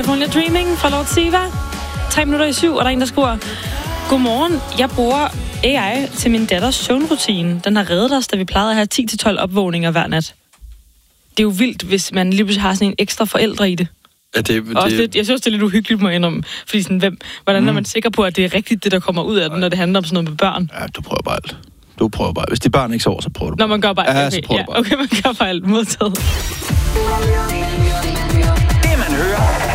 Only Dreaming fra Lord Siva. 6:03, og der er en, der skriver: Godmorgen, jeg bruger AI til min datters søvnrutine. Den har reddet os, da vi plejede at have 10-12 opvågninger hver nat. Det er jo vildt, hvis man lige pludselig har sådan en ekstra forældre i det. Ja, Lidt, jeg synes, det er lidt uhyggeligt, må jeg indrømme. Fordi sådan, hvordan er man sikker på, at det er rigtigt, det der kommer ud af det, når det handler om sådan noget med børn? Ja, du prøver bare alt. Hvis de børn ikke sover, så prøver du. Når man gør bare alt. Okay, Okay, man gør bare alt modtaget. Det man hører